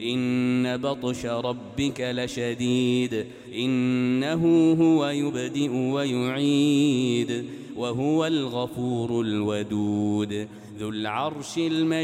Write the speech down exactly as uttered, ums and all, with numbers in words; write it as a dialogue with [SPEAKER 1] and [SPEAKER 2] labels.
[SPEAKER 1] إن بطش ربك لشديد إنه هو يبدئ ويعيد وهو الغفور الودود ذو العرش المجيد.